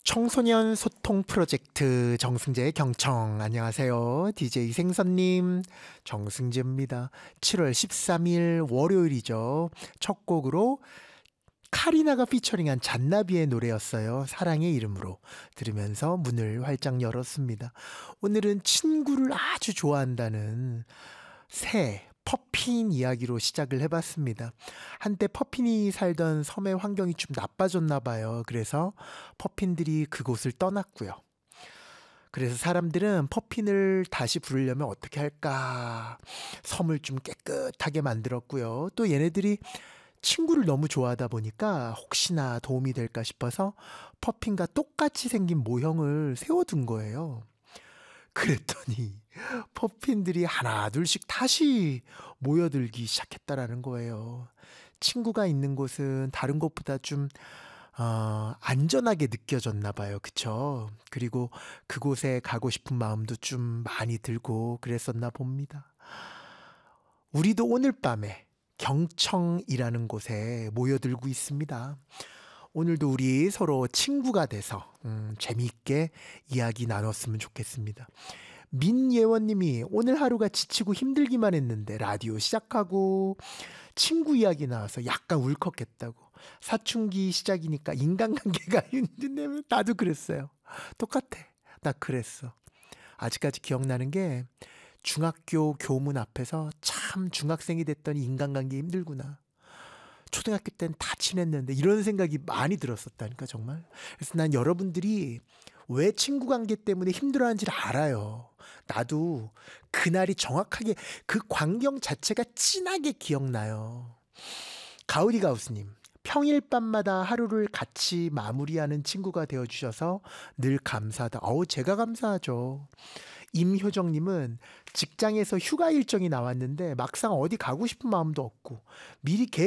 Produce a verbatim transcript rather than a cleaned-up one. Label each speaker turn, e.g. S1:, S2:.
S1: 청소년 소통 프로젝트 정승재의 경청. 안녕하세요. 디제이 생선님, 정승재입니다. 칠월 십삼일 월요일이죠. 첫 곡으로 카리나가 피처링한 잔나비의 노래였어요. 사랑의 이름으로 들으면서 문을 활짝 열었습니다. 오늘은 친구를 아주 좋아한다는 새 퍼핀 이야기로 시작을 해봤습니다. 한때 퍼핀이 살던 섬의 환경이 좀 나빠졌나 봐요. 그래서 퍼핀들이 그곳을 떠났고요. 그래서 사람들은 퍼핀을 다시 부르려면 어떻게 할까? 섬을 좀 깨끗하게 만들었고요. 또 얘네들이 친구를 너무 좋아하다 보니까 혹시나 도움이 될까 싶어서 퍼핀과 똑같이 생긴 모형을 세워둔 거예요. 그랬더니 퍼핀들이 하나 둘씩 다시 모여들기 시작했다라는 거예요. 친구가 있는 곳은 다른 곳보다 좀 어, 안전하게 느껴졌나 봐요. 그쵸? 그리고 그곳에 가고 싶은 마음도 좀 많이 들고 그랬었나 봅니다. 우리도 오늘 밤에 경청이라는 곳에 모여들고 있습니다. 오늘도 우리 서로 친구가 돼서 음, 재미있게 이야기 나눴으면 좋겠습니다. 민예원님이 오늘 하루가 지치고 힘들기만 했는데 라디오 시작하고 친구 이야기 나와서 약간 울컥했다고. 사춘기 시작이니까 인간관계가 힘드네요. 나도 그랬어요. 똑같아. 나 그랬어. 아직까지 기억나는 게 중학교 교문 앞에서 참 중학생이 됐더니 인간관계 힘들구나. 초등학교 때는 다 친했는데 이런 생각이 많이 들었었다니까 정말. 그래서 난 여러분들이 왜 친구 관계 때문에 힘들어하는지를 알아요. 나도 그날이 정확하게 그 광경 자체가 진하게 기억나요. 가우디가우스님, 평일 밤마다 하루를 같이 마무리하는 친구가 되어주셔서 늘 감사하다. 어우, 제가 감사하죠. 임효정님은 직장에서 휴가 일정이 나왔는데 막상 어디 가고 싶은 마음도 없고 미리 계획